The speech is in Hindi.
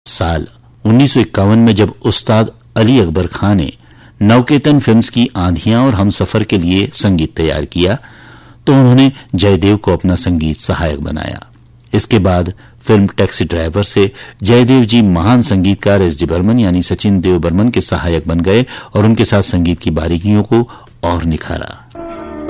साल 1951 में जब उस्ताद अली अकबर खान ने नवकेतन फिल्म्स की आंधियां और हमसफर के लिए संगीत तैयार किया तो उन्होंने जयदेव को अपना संगीत सहायक बनाया। इसके बाद फिल्म टैक्सी ड्राइवर से जयदेव जी महान संगीतकार एस डी बर्मन यानी सचिन देव बर्मन के सहायक बन गए और उनके साथ संगीत की बारीकियों को और निखारा।